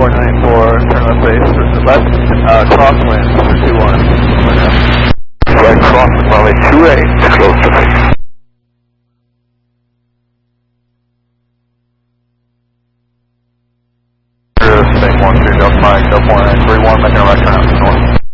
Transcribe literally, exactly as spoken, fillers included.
four nine four, turn left base, left, uh, crosswind, two one. Flight cross runway two eight, close to base. State one three, Delta Mike, Delta one nine three one, making a right turn out to north.